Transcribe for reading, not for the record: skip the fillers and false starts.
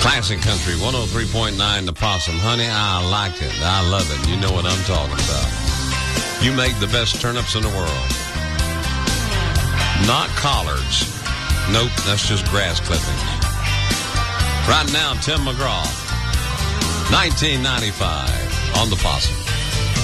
Classic Country 103.9 The Possum. Honey, I like it. I love it. You know what I'm talking about. You make the best turnips in the world. Not collards. Nope, that's just grass clippings. Right now, Tim McGraw. 1995 on The Possum.